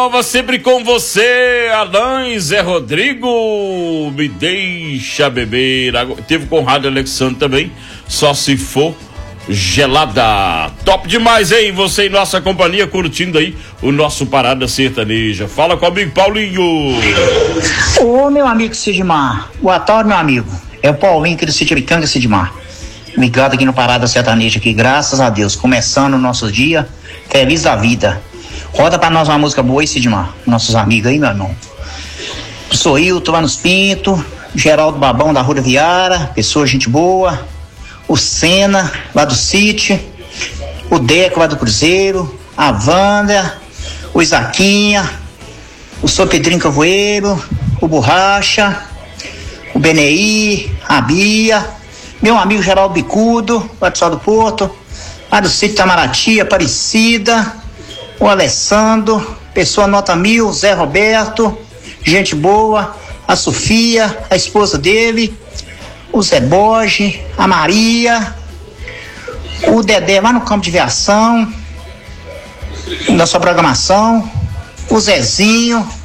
Nova, sempre com você, Alain, Zé Rodrigo, me deixa beber. Teve com o Rádio Alexandre também, só se for gelada. Top demais, hein? Você em nossa companhia, curtindo aí o nosso Parada Sertaneja. Fala comigo, Paulinho. Ô, meu amigo Sidmar, boa tarde, meu amigo. É o Paulinho aqui do Sítio Bicanga, Sidmar. Ligado aqui no Parada Sertaneja aqui, graças a Deus, começando o nosso dia, feliz da vida. Roda pra nós uma música boa aí, Sidmar, nossos amigos aí, meu irmão. Sou eu, tô lá nos Pinto, Geraldo Babão da Rua Viara, pessoa, gente boa. O Senna, lá do Sítio, o Deco, lá do Cruzeiro, a Wanda, o Isaquinha, o Sr. Pedrinho Cavoeiro, o Borracha, o Benei, a Bia, meu amigo Geraldo Bicudo, lá do Sol do Porto, lá do Sítio Tamaraty, Aparecida, o Alessandro, pessoa nota 1000, Zé Roberto, gente boa, a Sofia, a esposa dele, o Zé Borges, a Maria, o Dedé lá no campo de aviação, da sua programação, o Zezinho,